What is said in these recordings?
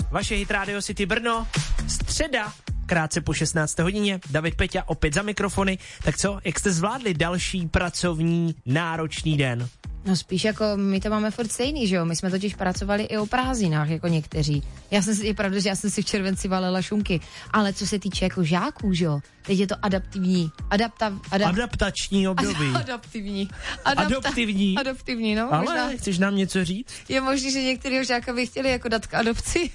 vaše Hit Radio City Brno, středa, krátce po 16. hodině, David Peťa opět za mikrofony. Tak co, jak jste zvládli další pracovní náročný den? No spíš jako my to máme furt stejný, že jo? My jsme totiž pracovali i o prázdninách, jako někteří. Je pravda, že já jsem si v červenci valela šunky, ale co se týče jako žáků, že jo? Teď je to adaptační období. Adaptivní, no. Ale možná. Chceš nám něco říct? Je možný, že některého žáka by chtěli jako dát k adopci.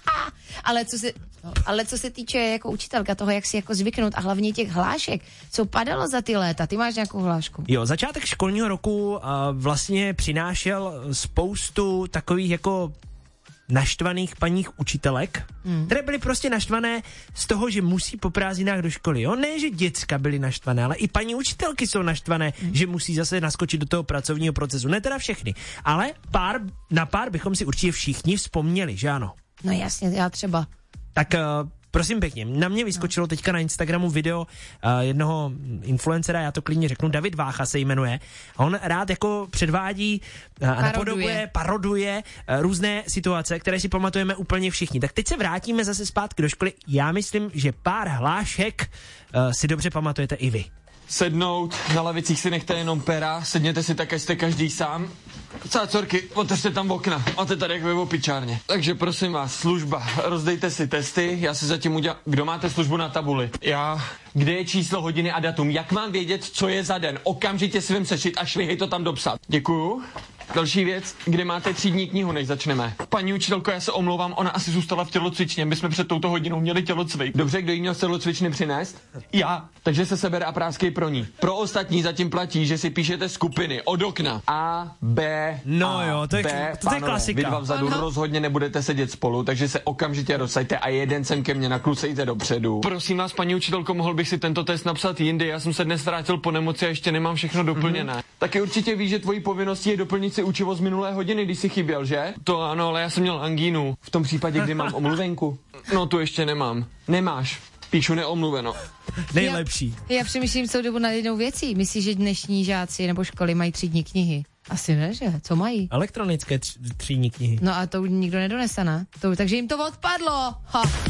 ale co se týče jako učitelka toho, jak si jako zvyknout a hlavně těch hlášek, co padalo za ty léta, ty máš nějakou hlášku? Jo, začátek školního roku vlastně přinášel spoustu takových jako naštvaných paních učitelek, které byly prostě naštvané z toho, že musí po prázdninách do školy. Jo? Ne, že děcka byly naštvané, ale i paní učitelky jsou naštvané, že musí zase naskočit do toho pracovního procesu. Ne teda všechny, ale pár bychom si určitě všichni vzpomněli, že ano? No jasně, já třeba. Tak prosím pěkně, na mě vyskočilo teďka na Instagramu video jednoho influencera, já to klidně řeknu, David Vácha se jmenuje. On rád jako předvádí, paroduje různé situace, které si pamatujeme úplně všichni. Tak teď se vrátíme zase zpátky do školy. Já myslím, že pár hlášek si dobře pamatujete i vy. Sednout, na lavicích si nechte jenom pera, sedněte si tak, ať jste každý sám. Cácorky, otevřte tam okna, máte tady jak ve opičárně. Takže prosím vás, služba, rozdejte si testy, já si zatím udělám, kdo máte službu na tabuli? Já, kde je číslo, hodiny a datum, jak mám vědět, co je za den, okamžitě si vem sešit a švihej to tam dopsat. Děkuju. Další věc, kde máte třídní knihu, než začneme. Paní učitelko, já se omlouvám, ona asi zůstala v tělocvičně, my jsme před touto hodinou měli tělocvik. Dobře, kdo jí měl z tělocvičny přinést? Já. Takže se sebere a práskej pro ní. Pro ostatní zatím platí, že si píšete skupiny od okna A, B, no A, jo, to je klasika. Vy dva vzadu rozhodně nebudete sedět spolu, takže se okamžitě rozsaďte a jeden sem ke mně naklusejte dopředu. Prosím vás, paní učitelko, mohl bych si tento test napsat jindy, já jsem se dnes vrátil po nemoci a ještě nemám všechno doplněné. Taky určitě víš, že tvojí povinností je doplnit si učivo z minulé hodiny, když si chyběl, že? To ano, ale já jsem měl angínu. V tom případě, kdy mám omluvenku. No, tu ještě nemám. Nemáš. Píšu neomluveno. Nejlepší. Já přemýšlím celou dobu nad jednou věcí. Myslíš, že dnešní žáci nebo školy mají třídní knihy? Asi ne, že? Co mají? Elektronické třídní knihy. No a to nikdo nedonese, ne? Takže jim to odpadlo. Ha.